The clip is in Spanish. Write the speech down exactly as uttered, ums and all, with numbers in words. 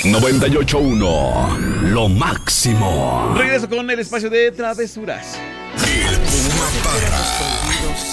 noventa y ocho punto uno, lo máximo. Regreso con el espacio de travesuras. El Puma Parra.